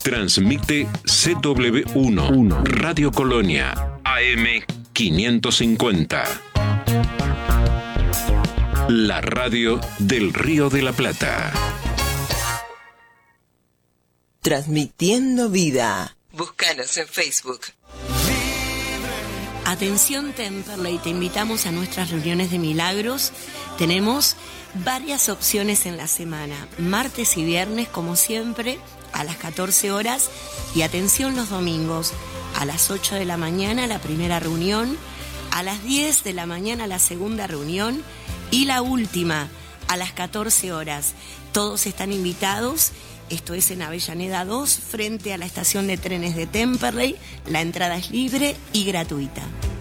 Transmite CW1 Radio Colonia AM 550. La radio del Río de la Plata. Transmitiendo vida. Búscanos en Facebook. Atención Temperley, te invitamos a nuestras reuniones de milagros. Tenemos varias opciones en la semana, martes y viernes como siempre a las 14 horas y atención los domingos a las 8 de la mañana la primera reunión, a las 10 de la mañana la segunda reunión y la última a las 14 horas. Todos están invitados. Esto es en Avellaneda 2, frente a la estación de trenes de Temperley. La entrada es libre y gratuita.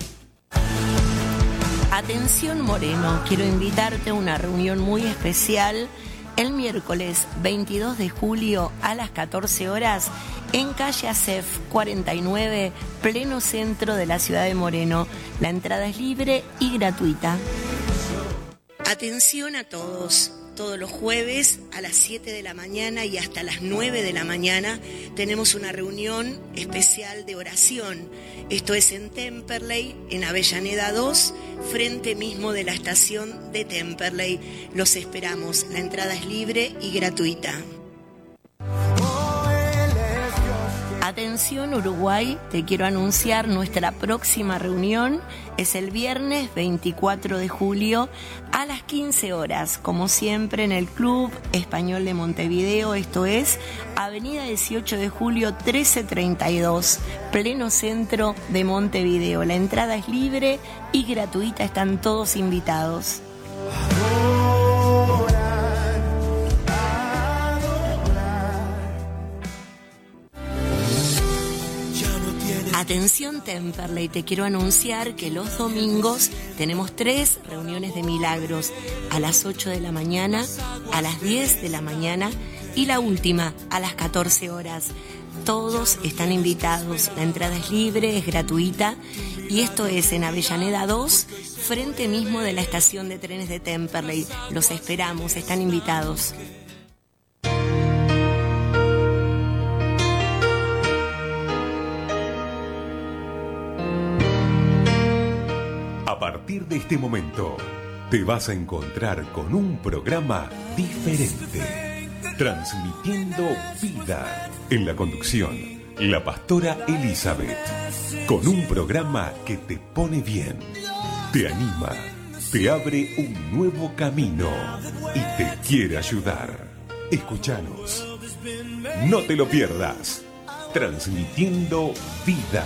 Atención Moreno, quiero invitarte a una reunión muy especial el miércoles 22 de julio a las 14 horas en calle Acef 49, pleno centro de la ciudad de Moreno. La entrada es libre y gratuita. Atención a todos. Todos los jueves a las 7 de la mañana y hasta las 9 de la mañana tenemos una reunión especial de oración. Esto es en Temperley, en Avellaneda 2, frente mismo de la estación de Temperley. Los esperamos. La entrada es libre y gratuita. Atención Uruguay, te quiero anunciar nuestra próxima reunión. Es el viernes 24 de julio a las 15 horas, como siempre en el Club Español de Montevideo. Esto es Avenida 18 de julio 1332, pleno centro de Montevideo. La entrada es libre y gratuita, están todos invitados. Atención Temperley, te quiero anunciar que los domingos tenemos 3 reuniones de milagros, a las 8 de la mañana, a las 10 de la mañana y la última a las 14 horas. Todos están invitados, la entrada es libre, es gratuita y esto es en Avellaneda 2, frente mismo de la estación de trenes de Temperley. Los esperamos, están invitados. A partir de este momento, te vas a encontrar con un programa diferente, transmitiendo vida. En la conducción, la pastora Elizabeth, con un programa que te pone bien, te anima, te abre un nuevo camino y te quiere ayudar. Escúchanos, no te lo pierdas, transmitiendo vida.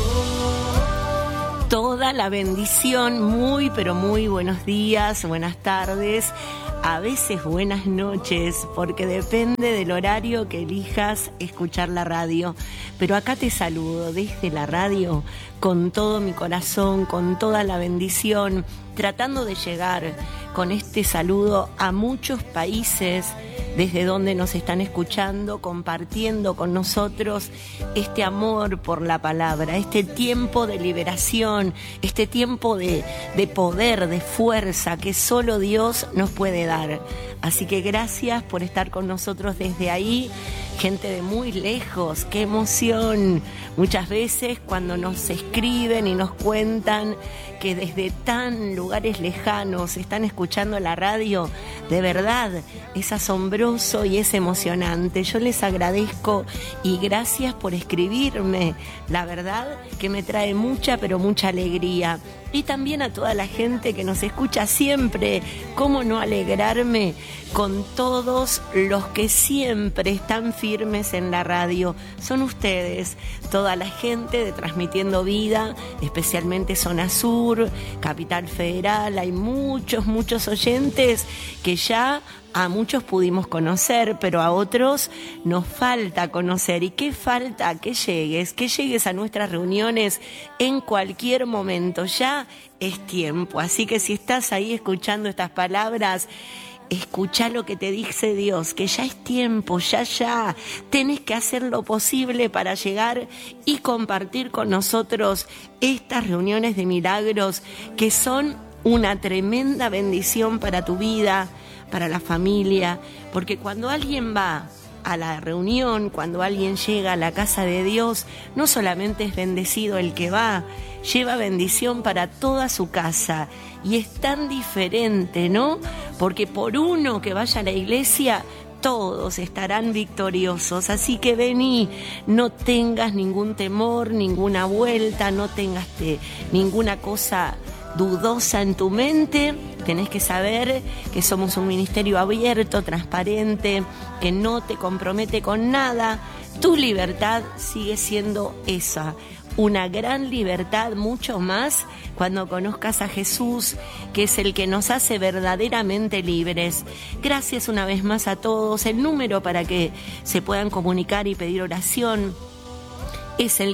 Toda la bendición, muy pero muy buenos días, buenas tardes, a veces buenas noches, porque depende del horario que elijas escuchar la radio. Pero acá te saludo desde la radio con todo mi corazón, con toda la bendición, tratando de llegar con este saludo a muchos países desde donde nos están escuchando, compartiendo con nosotros este amor por la palabra, este tiempo de liberación, este tiempo de poder, de fuerza que solo Dios nos puede dar. Así que gracias por estar con nosotros desde ahí, gente de muy lejos, qué emoción. Muchas veces cuando nos escriben y nos cuentan que desde tan lugares lejanos están escuchando la radio, de verdad es asombroso y es emocionante. Yo les agradezco y gracias por escribirme, la verdad que me trae mucha pero mucha alegría. Y también a toda la gente que nos escucha siempre, cómo no alegrarme con todos los que siempre están firmes en la radio. Son ustedes, toda la gente de Transmitiendo Vida, especialmente Zona Sur, Capital Federal. Hay muchos oyentes que ya a muchos pudimos conocer, pero a otros nos falta conocer. ¿Y qué falta? Que llegues a nuestras reuniones en cualquier momento. Ya es tiempo. Así que si estás ahí escuchando estas palabras, escuchá lo que te dice Dios, que ya es tiempo, ya. Tenés que hacer lo posible para llegar y compartir con nosotros estas reuniones de milagros que son una tremenda bendición para tu vida, para la familia, porque cuando alguien va a la reunión, cuando alguien llega a la casa de Dios, no solamente es bendecido el que va, lleva bendición para toda su casa. Y es tan diferente, ¿no? Porque por uno que vaya a la iglesia, todos estarán victoriosos. Así que vení, no tengas ningún temor, ninguna vuelta, no tengas ninguna cosa dudosa en tu mente. Tenés que saber que somos un ministerio abierto, transparente, que no te compromete con nada. Tu libertad sigue siendo esa, una gran libertad, mucho más cuando conozcas a Jesús, que es el que nos hace verdaderamente libres. Gracias una vez más a todos. El número para que se puedan comunicar y pedir oración es el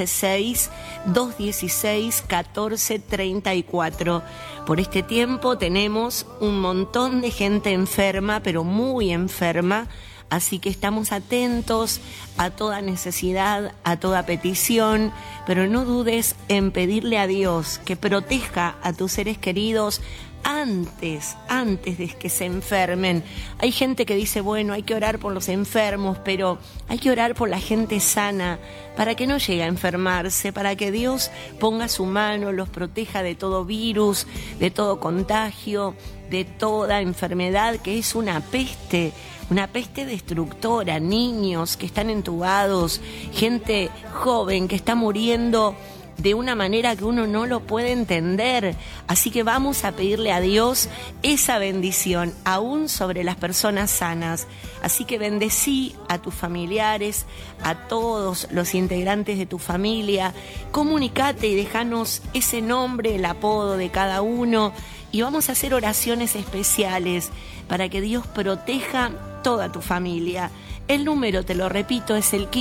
156-216-1434. Por este tiempo tenemos un montón de gente enferma, pero muy enferma, así que estamos atentos a toda necesidad, a toda petición, pero no dudes en pedirle a Dios que proteja a tus seres queridos antes de que se enfermen. Hay gente que dice, bueno, hay que orar por los enfermos, pero hay que orar por la gente sana, para que no llegue a enfermarse, para que Dios ponga su mano, los proteja de todo virus, de todo contagio, de toda enfermedad que es una peste destructora, niños que están entubados, gente joven que está muriendo de una manera que uno no lo puede entender. Así que vamos a pedirle a Dios esa bendición, aún sobre las personas sanas. Así que bendecí a tus familiares, a todos los integrantes de tu familia. Comunicate y déjanos ese nombre, el apodo de cada uno. Y vamos a hacer oraciones especiales para que Dios proteja toda tu familia. El número, te lo repito, es el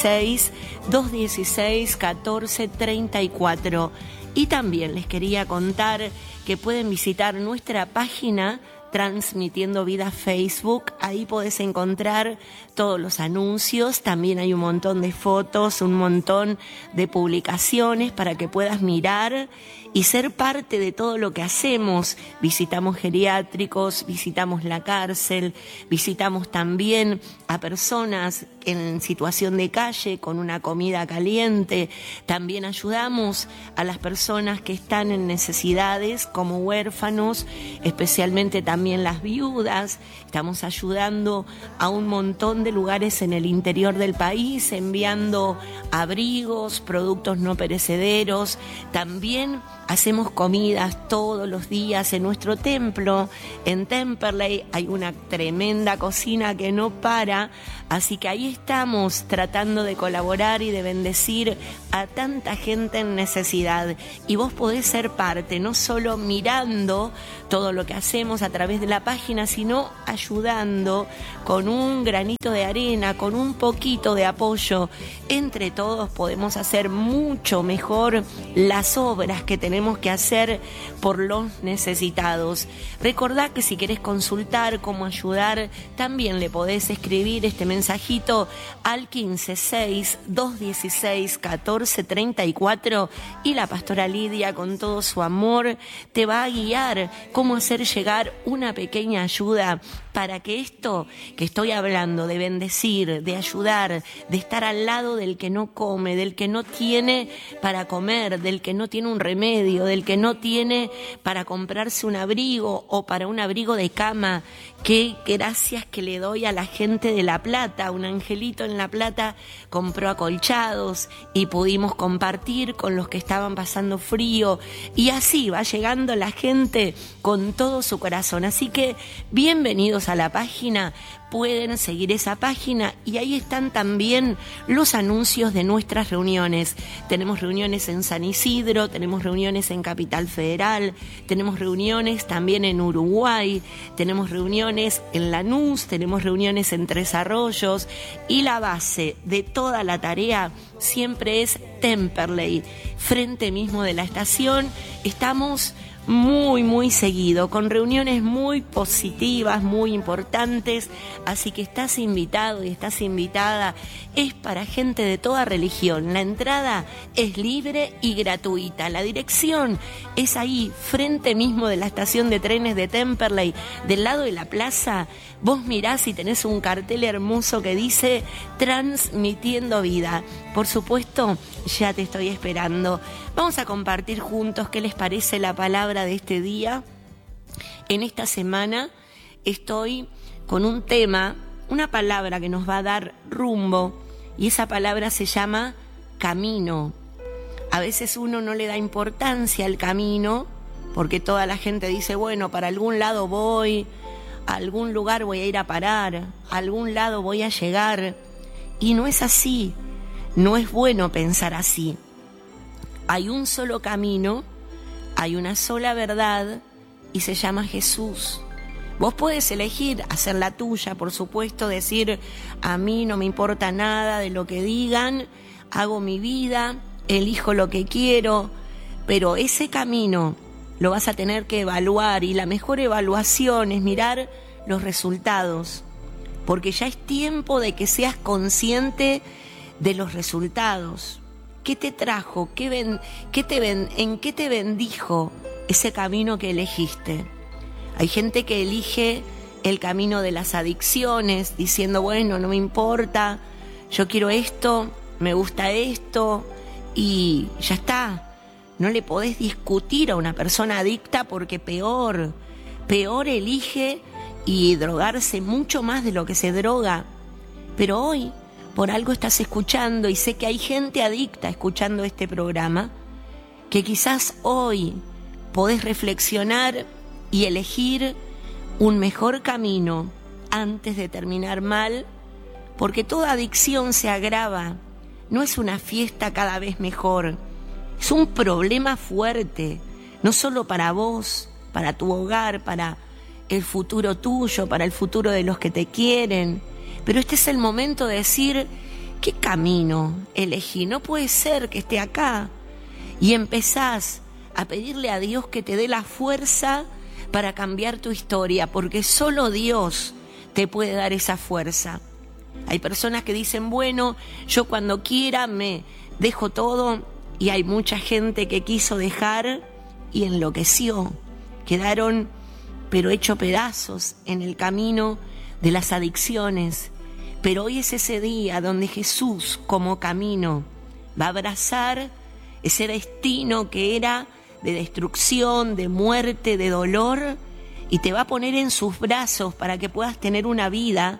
156-216-1434. Y también les quería contar que pueden visitar nuestra página Transmitiendo Vida Facebook. Ahí podés encontrar todos los anuncios. También hay un montón de fotos, un montón de publicaciones para que puedas mirar y ser parte de todo lo que hacemos. Visitamos geriátricos, visitamos la cárcel, visitamos también a personas en situación de calle con una comida caliente. También ayudamos a las personas que están en necesidades como huérfanos, especialmente también las viudas. Estamos ayudando a un montón de lugares en el interior del país, enviando abrigos, productos no perecederos. También hacemos comidas todos los días en nuestro templo. En Temperley hay una tremenda cocina que no para, así que ahí estamos tratando de colaborar y de bendecir a tanta gente en necesidad. Y vos podés ser parte, no solo mirando todo lo que hacemos a través de la página, sino ayudando con un granito de arena, con un poquito de apoyo. Entre todos podemos hacer mucho mejor las obras que tenemos que hacer por los necesitados. Recordá que si querés consultar cómo ayudar, también le podés escribir este mensajito al 156-216-1434 y la pastora Lidia, con todo su amor, te va a guiar cómo hacer llegar una pequeña ayuda para que esto que estoy hablando de bendecir, de ayudar, de estar al lado del que no come, del que no tiene para comer, del que no tiene un remedio, del que no tiene para comprarse un abrigo o para un abrigo de cama, que gracias que le doy a la gente de La Plata. Un angelito en La Plata compró acolchados y pudimos compartir con los que estaban pasando frío, y así va llegando la gente con todo su corazón. Así que bienvenidos a la página. Pueden seguir esa página y ahí están también los anuncios de nuestras reuniones. Tenemos reuniones en San Isidro, tenemos reuniones en Capital Federal, tenemos reuniones también en Uruguay, tenemos reuniones en Lanús, tenemos reuniones en Tres Arroyos, y la base de toda la tarea siempre es Temperley, frente mismo de la estación. Estamos muy, muy seguido, con reuniones muy positivas, muy importantes, así que estás invitado y estás invitada. Es para gente de toda religión. La entrada es libre y gratuita. La dirección es ahí, frente mismo de la estación de trenes de Temperley, del lado de la plaza. Vos mirás y tenés un cartel hermoso que dice Transmitiendo Vida. Por supuesto, ya te estoy esperando. Vamos a compartir juntos qué les parece la palabra de este día. En esta semana estoy con un tema, una palabra que nos va a dar rumbo, y esa palabra se llama camino. A veces uno no le da importancia al camino, porque toda la gente dice, bueno, para algún lado voy, a algún lugar voy a ir a parar, a algún lado voy a llegar, y no es así, no es bueno pensar así. Hay un solo camino, hay una sola verdad, y se llama Jesús. Vos podés elegir hacer la tuya, por supuesto, decir, a mí no me importa nada de lo que digan, hago mi vida, elijo lo que quiero, pero ese camino lo vas a tener que evaluar, y la mejor evaluación es mirar los resultados, porque ya es tiempo de que seas consciente de los resultados. ¿Qué te trajo? ¿En qué te bendijo ese camino que elegiste? Hay gente que elige el camino de las adicciones, diciendo, bueno, no me importa, yo quiero esto, me gusta esto, y ya está. No le podés discutir a una persona adicta, porque peor elige y drogarse mucho más de lo que se droga. Pero hoy, por algo estás escuchando, y sé que hay gente adicta escuchando este programa, que quizás hoy podés reflexionar y elegir un mejor camino antes de terminar mal, porque toda adicción se agrava. No es una fiesta cada vez mejor, es un problema fuerte, no solo para vos, para tu hogar, para el futuro tuyo, para el futuro de los que te quieren. Pero este es el momento de decir, ¿qué camino elegí? No puede ser que esté acá. Y empezás a pedirle a Dios que te dé la fuerza para cambiar tu historia, porque solo Dios te puede dar esa fuerza. Hay personas que dicen, bueno, yo cuando quiera me dejo todo, y hay mucha gente que quiso dejar y enloqueció. Quedaron, pero hecho pedazos en el camino de las adicciones. Pero hoy es ese día donde Jesús, como camino, va a abrazar ese destino que era de destrucción, de muerte, de dolor, y te va a poner en sus brazos para que puedas tener una vida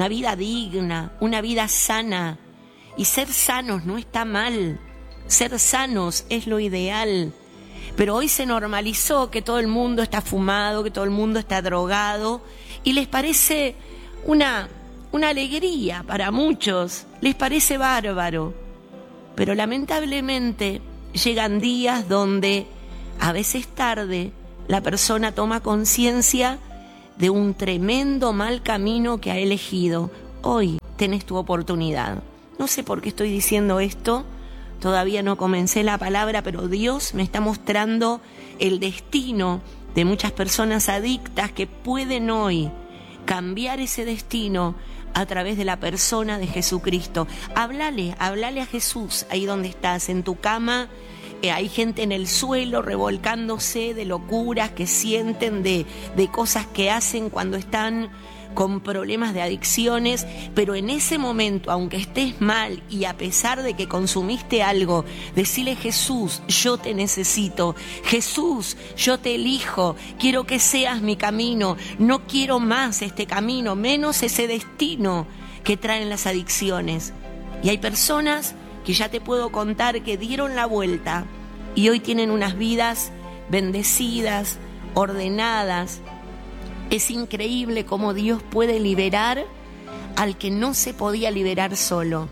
digna, una vida sana. Y ser sanos no está mal, ser sanos es lo ideal. Pero hoy se normalizó que todo el mundo está fumado, que todo el mundo está drogado, y les parece una alegría para muchos, les parece bárbaro. Pero lamentablemente llegan días donde, a veces tarde, la persona toma conciencia de un tremendo mal camino que ha elegido. Hoy tenés tu oportunidad. No sé por qué estoy diciendo esto, todavía no comencé la palabra, pero Dios me está mostrando el destino de muchas personas adictas que pueden hoy cambiar ese destino a través de la persona de Jesucristo. Háblale a Jesús ahí donde estás, en tu cama. Hay gente en el suelo revolcándose de locuras que sienten, de cosas que hacen cuando están con problemas de adicciones, pero en ese momento, aunque estés mal y a pesar de que consumiste algo, decile: Jesús, yo te necesito, Jesús, yo te elijo, quiero que seas mi camino, no quiero más este camino, menos ese destino que traen las adicciones. Y hay personas que ya te puedo contar que dieron la vuelta y hoy tienen unas vidas bendecidas, ordenadas. Es increíble cómo Dios puede liberar al que no se podía liberar solo.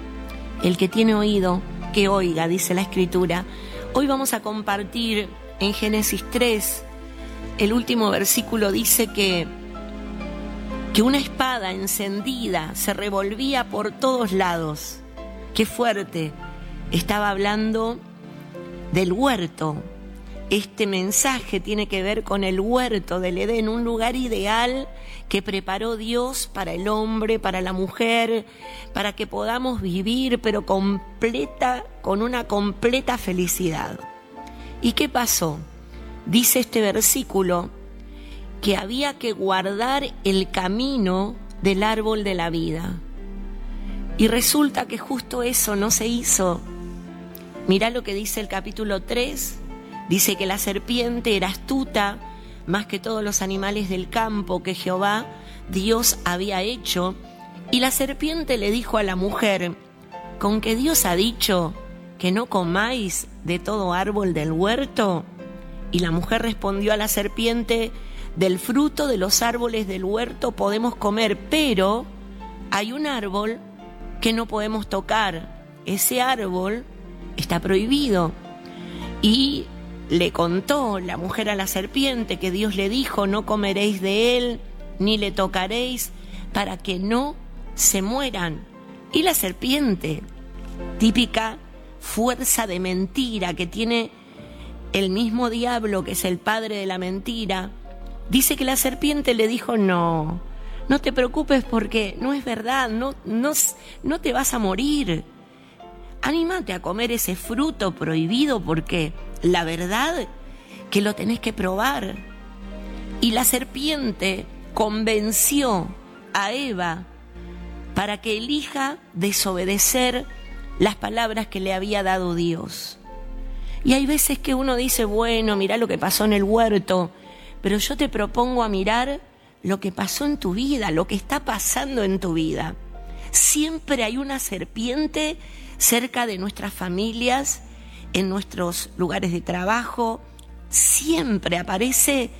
El que tiene oído, que oiga, dice la Escritura. Hoy vamos a compartir en Génesis 3, el último versículo dice que una espada encendida se revolvía por todos lados. ¡Qué fuerte! Estaba hablando del huerto, este mensaje tiene que ver con el huerto del Edén, un lugar ideal que preparó Dios para el hombre, para la mujer, para que podamos vivir, pero con una completa felicidad. ¿Y qué pasó? Dice este versículo que había que guardar el camino del árbol de la vida. Y resulta que justo eso no se hizo. Mirá lo que dice el capítulo 3. Dice que la serpiente era astuta más que todos los animales del campo que Jehová, Dios, había hecho. Y la serpiente le dijo a la mujer: ¿con que Dios ha dicho que no comáis de todo árbol del huerto? Y la mujer respondió a la serpiente: del fruto de los árboles del huerto podemos comer, pero hay un árbol que no podemos tocar. Ese árbol está prohibido. Y le contó la mujer a la serpiente que Dios le dijo: no comeréis de él, ni le tocaréis, para que no se mueran. Y la serpiente, típica fuerza de mentira que tiene el mismo diablo, que es el padre de la mentira, dice que la serpiente le dijo: no te preocupes, porque no es verdad, no te vas a morir. Anímate a comer ese fruto prohibido, porque la verdad que lo tenés que probar. Y la serpiente convenció a Eva para que elija desobedecer las palabras que le había dado Dios. Y hay veces que uno dice: bueno, mirá lo que pasó en el huerto, pero yo te propongo a mirar lo que pasó en tu vida, lo que está pasando en tu vida. Siempre hay una serpiente cerca de nuestras familias, en nuestros lugares de trabajo. Siempre aparece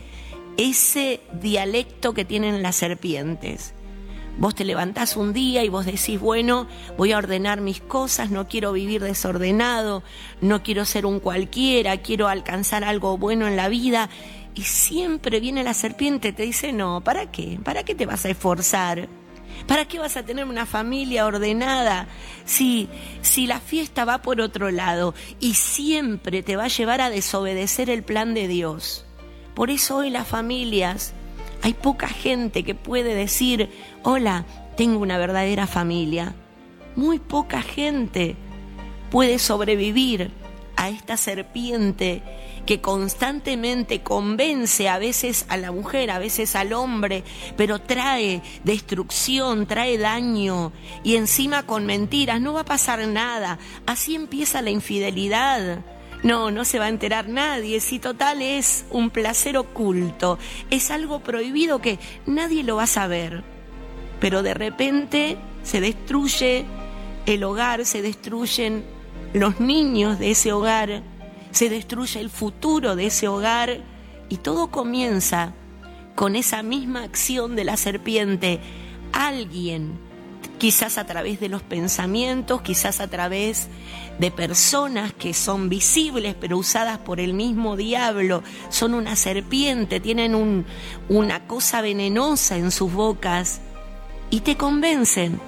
ese dialecto que tienen las serpientes. Vos te levantás un día y vos decís: bueno, voy a ordenar mis cosas, no quiero vivir desordenado, no quiero ser un cualquiera, quiero alcanzar algo bueno en la vida. Y siempre viene la serpiente y te dice: no, ¿para qué? ¿Para qué te vas a esforzar? ¿Para qué vas a tener una familia ordenada si la fiesta va por otro lado? Y siempre te va a llevar a desobedecer el plan de Dios. Por eso hoy las familias, hay poca gente que puede decir: hola, tengo una verdadera familia. Muy poca gente puede sobrevivir a esta serpiente que constantemente convence, a veces a la mujer, a veces al hombre, pero trae destrucción, trae daño, y encima con mentiras. No va a pasar nada. Así empieza la infidelidad. No se va a enterar nadie, si total es un placer oculto, es algo prohibido que nadie lo va a saber. Pero de repente se destruye el hogar, se destruyen los niños de ese hogar, se destruye el futuro de ese hogar, y todo comienza con esa misma acción de la serpiente. Alguien, quizás a través de los pensamientos, quizás a través de personas que son visibles pero usadas por el mismo diablo, son una serpiente, tienen una cosa venenosa en sus bocas, y te convencen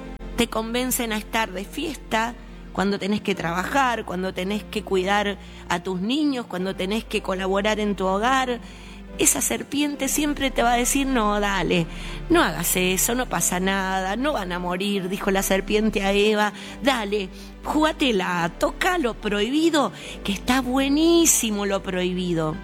a estar de fiesta cuando tenés que trabajar, cuando tenés que cuidar a tus niños, cuando tenés que colaborar en tu hogar. Esa serpiente siempre te va a decir: no, dale, no hagas eso, no pasa nada, no van a morir, dijo la serpiente a Eva. Dale, jugátela, toca lo prohibido, que está buenísimo lo prohibido.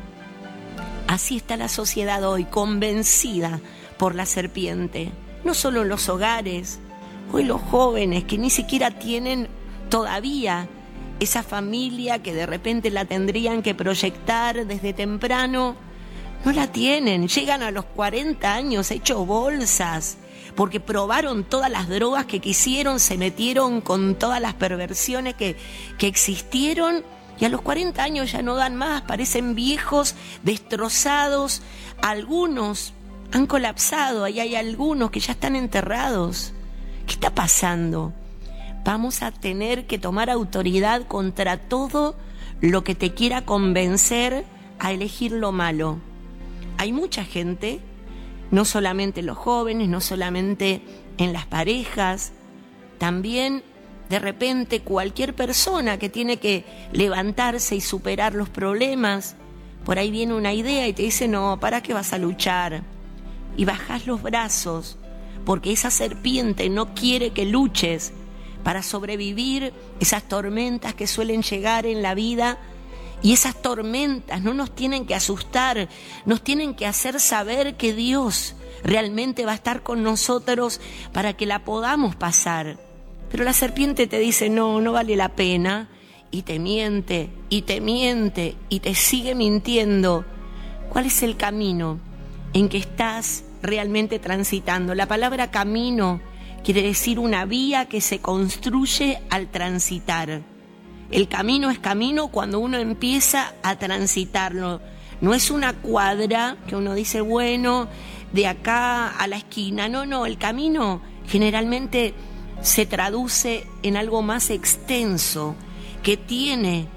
Así está la sociedad hoy, convencida por la serpiente. No solo en los hogares, hoy los jóvenes que ni siquiera tienen todavía esa familia que de repente la tendrían que proyectar desde temprano, no la tienen. Llegan a los 40 años hechos bolsas, porque probaron todas las drogas que quisieron, se metieron con todas las perversiones que existieron, y a los 40 años ya no dan más, parecen viejos, destrozados. Algunos han colapsado, ahí hay algunos que ya están enterrados. ¿Qué está pasando? Vamos a tener que tomar autoridad contra todo lo que te quiera convencer a elegir lo malo. Hay mucha gente, no solamente los jóvenes, no solamente en las parejas, también de repente cualquier persona que tiene que levantarse y superar los problemas, por ahí viene una idea y te dice, no, ¿para qué vas a luchar? Y bajás los brazos, porque esa serpiente no quiere que luches para sobrevivir esas tormentas que suelen llegar en la vida. Y esas tormentas no nos tienen que asustar, nos tienen que hacer saber que Dios realmente va a estar con nosotros para que la podamos pasar. Pero la serpiente te dice, no, no vale la pena, y te miente, y te miente, y te sigue mintiendo. ¿Cuál es el camino en que estás realmente transitando? La palabra camino quiere decir una vía que se construye al transitar. El camino es camino cuando uno empieza a transitarlo. No es una cuadra que uno dice, bueno, de acá a la esquina. No, el camino generalmente se traduce en algo más extenso, que tiene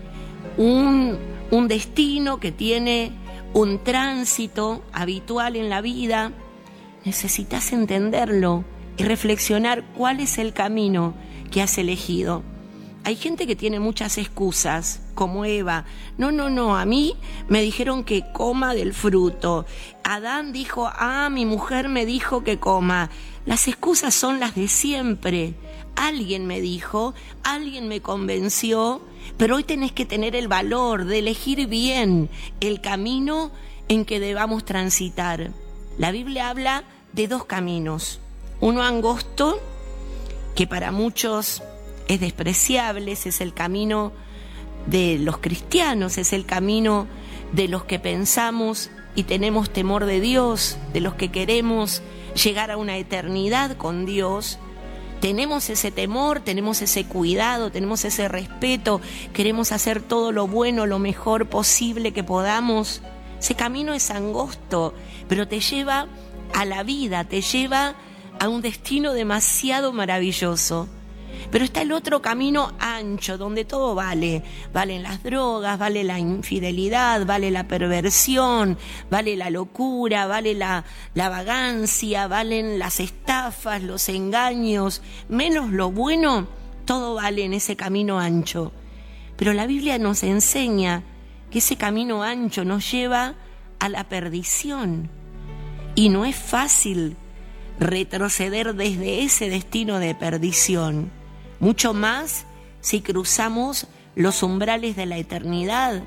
un destino, que tiene un tránsito habitual en la vida. Necesitas entenderlo y reflexionar cuál es el camino que has elegido. Hay gente que tiene muchas excusas, como Eva. No, a mí me dijeron que coma del fruto. Adán dijo, mi mujer me dijo que coma. Las excusas son las de siempre. Alguien me dijo, alguien me convenció, pero hoy tenés que tener el valor de elegir bien el camino en que debamos transitar. La Biblia habla de dos caminos. Uno angosto, que para muchos es despreciable, es el camino de los cristianos, es el camino de los que pensamos y tenemos temor de Dios, de los que queremos llegar a una eternidad con Dios. Tenemos ese temor, tenemos ese cuidado, tenemos ese respeto, queremos hacer todo lo bueno, lo mejor posible que podamos. Ese camino es angosto, pero te lleva a la vida, te lleva a un destino demasiado maravilloso. Pero está el otro camino ancho, donde todo vale. Valen las drogas, vale la infidelidad, vale la perversión, vale la locura, vale la vagancia, valen las estafas, los engaños. Menos lo bueno, todo vale en ese camino ancho. Pero la Biblia nos enseña que ese camino ancho nos lleva a la perdición. Y no es fácil retroceder desde ese destino de perdición. Mucho más si cruzamos los umbrales de la eternidad.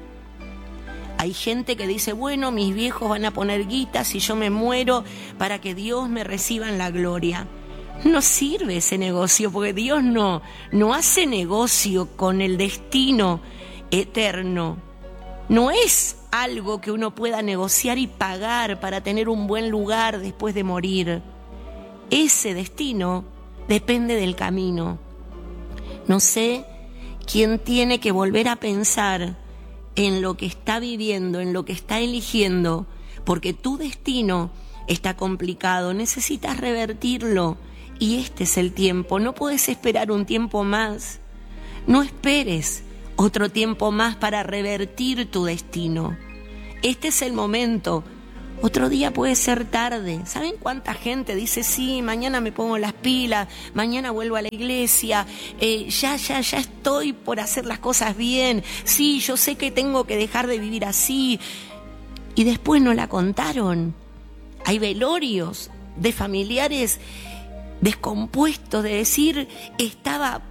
Hay gente que dice, bueno, mis viejos van a poner guita si yo me muero para que Dios me reciba en la gloria. No sirve ese negocio, porque Dios no hace negocio con el destino eterno. No es algo que uno pueda negociar y pagar para tener un buen lugar después de morir. Ese destino depende del camino. No sé quién tiene que volver a pensar en lo que está viviendo, en lo que está eligiendo, porque tu destino está complicado, necesitas revertirlo y este es el tiempo. No puedes esperar un tiempo más, no esperes otro tiempo más para revertir tu destino. Este es el momento. Otro día puede ser tarde. ¿Saben cuánta gente dice, sí, mañana me pongo las pilas, mañana vuelvo a la iglesia, ya estoy por hacer las cosas bien, sí, yo sé que tengo que dejar de vivir así? Y después no la contaron. Hay velorios de familiares descompuestos de decir, estaba a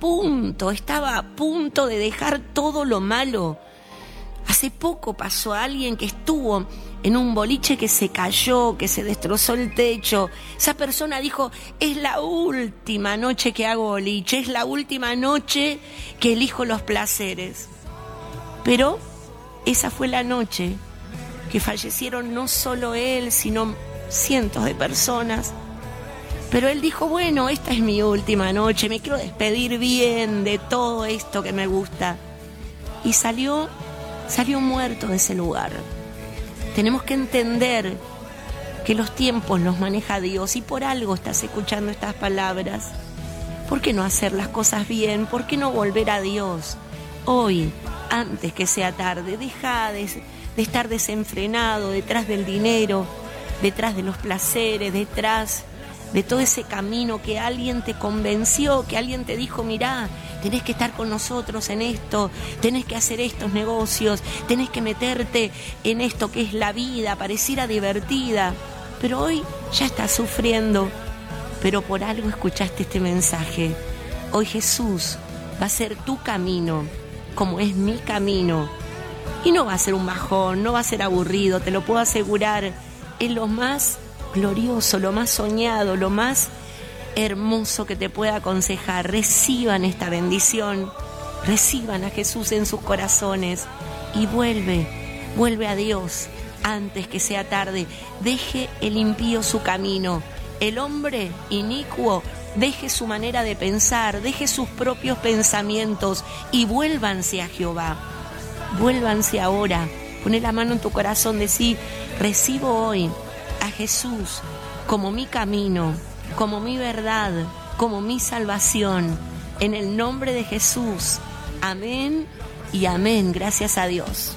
punto de dejar todo lo malo. Hace poco pasó a alguien que estuvo en un boliche que se cayó, que se destrozó el techo. Esa persona dijo, es la última noche que hago boliche, es la última noche que elijo los placeres. Pero esa fue la noche que fallecieron no solo él, sino cientos de personas. Pero él dijo, bueno, esta es mi última noche, me quiero despedir bien de todo esto que me gusta. Y salió muerto de ese lugar. Tenemos que entender que los tiempos los maneja Dios y por algo estás escuchando estas palabras. ¿Por qué no hacer las cosas bien? ¿Por qué no volver a Dios hoy, antes que sea tarde? Deja de estar desenfrenado detrás del dinero, detrás de los placeres, detrás de todo ese camino que alguien te convenció, que alguien te dijo, mirá, tenés que estar con nosotros en esto, tenés que hacer estos negocios, tenés que meterte en esto que es la vida, pareciera divertida, pero hoy ya estás sufriendo, pero por algo escuchaste este mensaje. Hoy Jesús va a ser tu camino, como es mi camino, y no va a ser un bajón, no va a ser aburrido, te lo puedo asegurar, es lo más glorioso, lo más soñado, lo más hermoso que te pueda aconsejar. Reciban esta bendición, reciban a Jesús en sus corazones y vuelve a Dios antes que sea tarde. Deje el impío su camino, el hombre inicuo deje su manera de pensar, deje sus propios pensamientos y vuélvanse a Jehová. Vuélvanse ahora, poné la mano en tu corazón, decí, recibo hoy a Jesús como mi camino, como mi verdad, como mi salvación, en el nombre de Jesús. Amén y amén, gracias a Dios.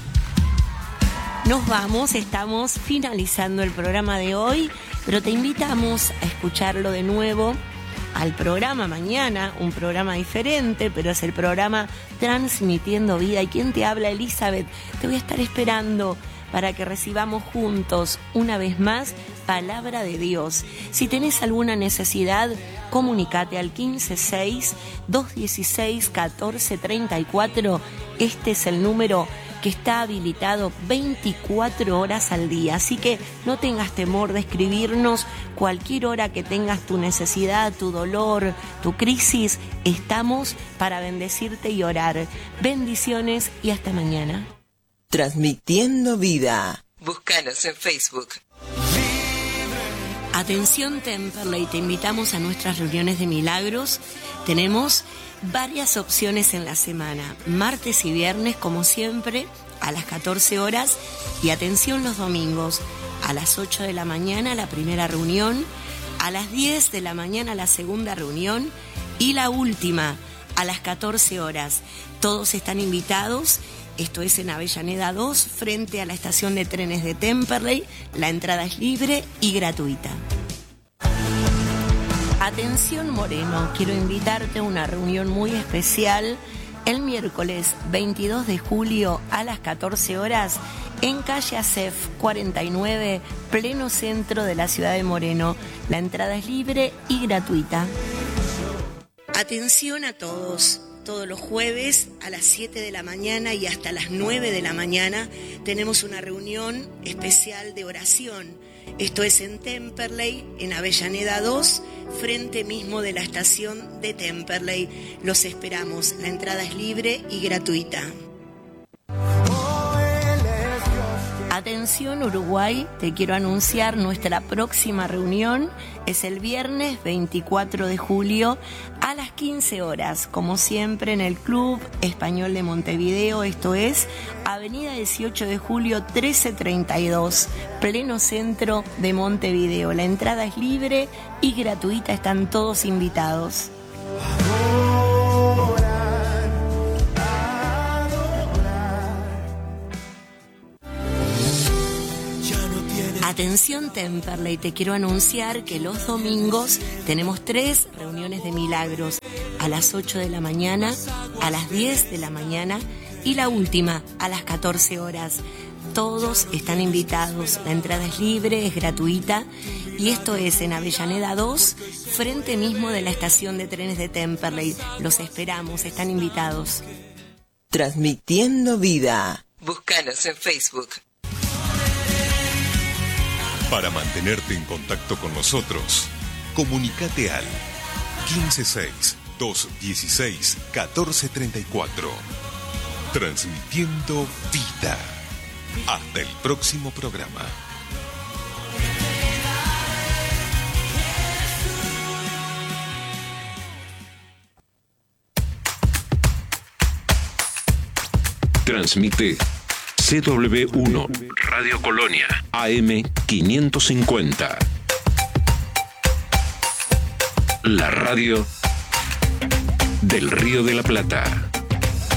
Nos vamos, estamos finalizando el programa de hoy, pero te invitamos a escucharlo de nuevo al programa mañana, un programa diferente, pero es el programa Transmitiendo Vida. ¿Y quién te habla? Elizabeth. Te voy a estar esperando para que recibamos juntos, una vez más, palabra de Dios. Si tenés alguna necesidad, comunicate al 156-216-1434. Este es el número que está habilitado 24 horas al día. Así que no tengas temor de escribirnos cualquier hora que tengas tu necesidad, tu dolor, tu crisis. Estamos para bendecirte y orar. Bendiciones y hasta mañana. Transmitiendo Vida. Búscanos en Facebook. Atención Temperley, te invitamos a nuestras reuniones de milagros. Tenemos varias opciones en la semana, martes y viernes como siempre a las 14 horas y atención los domingos a las 8 de la mañana la primera reunión, a las 10 de la mañana la segunda reunión y la última a las 14 horas. Todos están invitados. Esto es en Avellaneda 2, frente a la estación de trenes de Temperley. La entrada es libre y gratuita. Atención Moreno, quiero invitarte a una reunión muy especial el miércoles 22 de julio a las 14 horas en calle Acef 49, pleno centro de la ciudad de Moreno. La entrada es libre y gratuita. Atención a todos. Todos los jueves a las 7 de la mañana y hasta las 9 de la mañana tenemos una reunión especial de oración. Esto es en Temperley, en Avellaneda 2, frente mismo de la estación de Temperley. Los esperamos. La entrada es libre y gratuita. Atención Uruguay, te quiero anunciar nuestra próxima reunión. Es el viernes 24 de julio a las 15 horas, como siempre en el Club Español de Montevideo. Esto es Avenida 18 de julio 1332, pleno centro de Montevideo. La entrada es libre y gratuita, están todos invitados. Atención Temperley, te quiero anunciar que los domingos tenemos 3 reuniones de milagros, a las 8 de la mañana, a las 10 de la mañana y la última a las 14 horas. Todos están invitados, la entrada es libre, es gratuita y esto es en Avellaneda 2, frente mismo de la estación de trenes de Temperley. Los esperamos, están invitados. Transmitiendo Vida. Búscanos en Facebook. Para mantenerte en contacto con nosotros, comunícate al 156-216-1434. Transmitiendo Vida. Hasta el próximo programa. Transmite CW1 Radio Colonia AM 550. La radio del Río de la Plata.